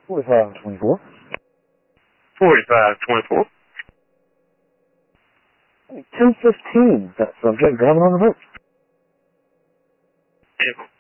4524. 4524. 1015. That subject driving on the boat. Vehicle.